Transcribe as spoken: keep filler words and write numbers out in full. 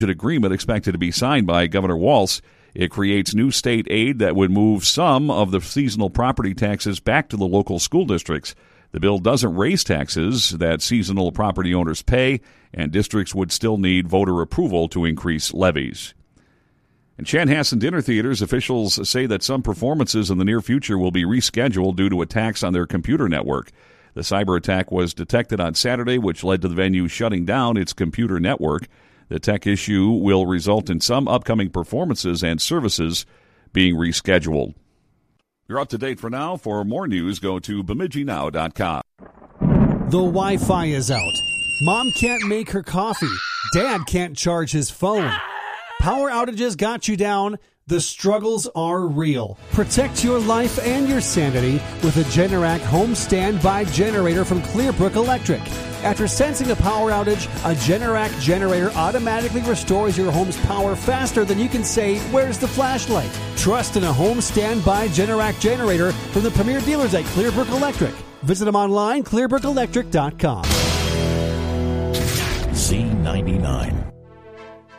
agreement expected to be signed by Governor Walz. It creates new state aid that would move some of the seasonal property taxes back to the local school districts. The bill doesn't raise taxes that seasonal property owners pay, and districts would still need voter approval to increase levies. In Chanhassen dinner theaters, officials say that some performances in the near future will be rescheduled due to attacks on their computer network. The cyber attack was detected on Saturday, which led to the venue shutting down its computer network. The tech issue will result in some upcoming performances and services being rescheduled. You're up to date for now. For more news, go to bemidji now dot com. The Wi-Fi is out. Mom can't make her coffee. Dad can't charge his phone. Power outages got you down. The struggles are real. Protect your life and your sanity with a Generac home standby generator from Clearbrook Electric. After sensing a power outage, a Generac generator automatically restores your home's power faster than you can say, "Where's the flashlight?" Trust in a home standby Generac generator from the premier dealers at Clearbrook Electric. Visit them online, clearbrook electric dot com. Z ninety-nine.